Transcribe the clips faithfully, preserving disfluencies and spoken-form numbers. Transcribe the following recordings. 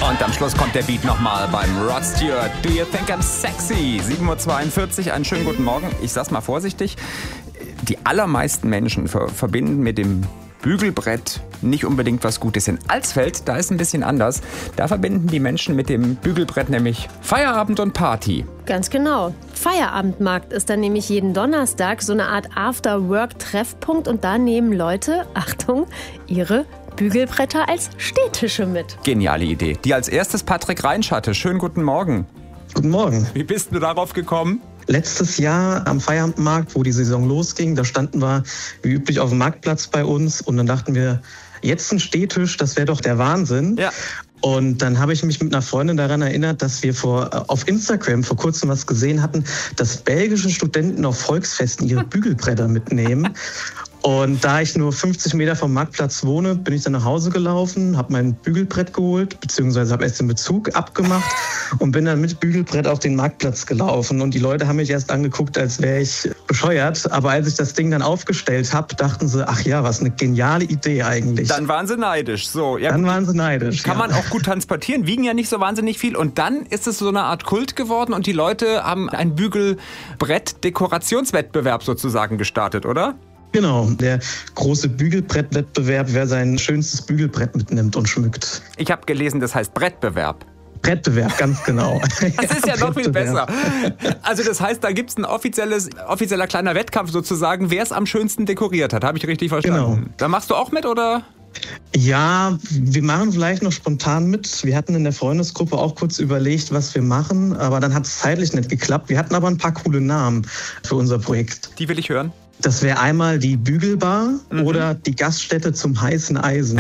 Und am Schluss kommt der Beat nochmal beim Rod Stewart. Do you think I'm sexy? sieben Uhr zweiundvierzig, einen schönen guten Morgen. Ich sag's mal vorsichtig, die allermeisten Menschen ver- verbinden mit dem Bügelbrett nicht unbedingt was Gutes. In Alsfeld, da ist ein bisschen anders. Da verbinden die Menschen mit dem Bügelbrett nämlich Feierabend und Party. Ganz genau. Feierabendmarkt ist dann nämlich jeden Donnerstag so eine Art After-Work-Treffpunkt und da nehmen Leute, Achtung, ihre Bügelbretter als Stehtische mit. Geniale Idee. Die als erstes Patrick Reinsch hatte. Schönen guten Morgen. Guten Morgen. Wie bist du darauf gekommen? Letztes Jahr am Feierabendmarkt, wo die Saison losging, da standen wir wie üblich auf dem Marktplatz bei uns und dann dachten wir, jetzt ein Stehtisch, das wäre doch der Wahnsinn. Ja. Und dann habe ich mich mit einer Freundin daran erinnert, dass wir vor, auf Instagram vor kurzem was gesehen hatten, dass belgische Studenten auf Volksfesten ihre Bügelbretter mitnehmen. Und da ich nur fünfzig Meter vom Marktplatz wohne, bin ich dann nach Hause gelaufen, habe mein Bügelbrett geholt, beziehungsweise habe erst den Bezug abgemacht und bin dann mit Bügelbrett auf den Marktplatz gelaufen. Und die Leute haben mich erst angeguckt, als wäre ich bescheuert. Aber als ich das Ding dann aufgestellt habe, dachten sie, ach ja, was eine geniale Idee eigentlich. Dann waren sie neidisch. So, ja, dann waren sie neidisch. Kann ja. man auch gut transportieren, wiegen ja nicht so wahnsinnig viel. Und dann ist es so eine Art Kult geworden und die Leute haben einen Bügelbrett-Dekorationswettbewerb sozusagen gestartet, oder? Genau, der große Bügelbrettwettbewerb, wer sein schönstes Bügelbrett mitnimmt und schmückt. Ich habe gelesen, das heißt Brettbewerb. Brettbewerb, ganz genau. Das ist ja noch viel besser. Also das heißt, da gibt es ein offizielles, offizieller kleiner Wettkampf sozusagen, wer es am schönsten dekoriert hat. Habe ich richtig verstanden? Genau. Da machst du auch mit, oder? Ja, wir machen vielleicht noch spontan mit. Wir hatten in der Freundesgruppe auch kurz überlegt, was wir machen, aber dann hat es zeitlich nicht geklappt. Wir hatten aber ein paar coole Namen für unser Projekt. Die will ich hören. Das wäre einmal die Bügelbar mhm. oder die Gaststätte zum heißen Eisen.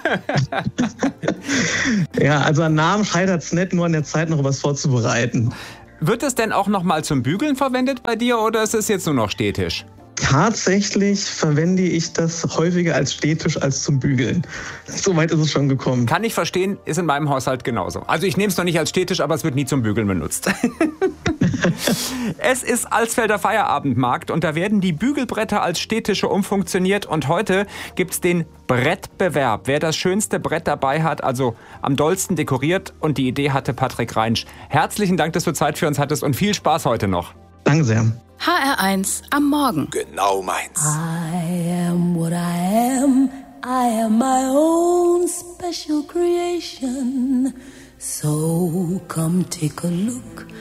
Ja, also an Namen scheitert es nicht, nur an der Zeit noch was vorzubereiten. Wird es denn auch noch mal zum Bügeln verwendet bei dir oder ist es jetzt nur noch Stehtisch? Tatsächlich verwende ich das häufiger als Stehtisch als zum Bügeln. So weit ist es schon gekommen. Kann ich verstehen, ist in meinem Haushalt genauso. Also ich nehme es noch nicht als Stehtisch, aber es wird nie zum Bügeln benutzt. Es ist Alsfelder Feierabendmarkt und da werden die Bügelbretter als Stehtische umfunktioniert und heute gibt's den Brettbewerb. Wer das schönste Brett dabei hat, also am dollsten dekoriert und die Idee hatte Patrick Reinsch. Herzlichen Dank, dass du Zeit für uns hattest und viel Spaß heute noch. Danke sehr. H R eins am Morgen. Genau meins. I am what I am. I am my own special creation. So come take a look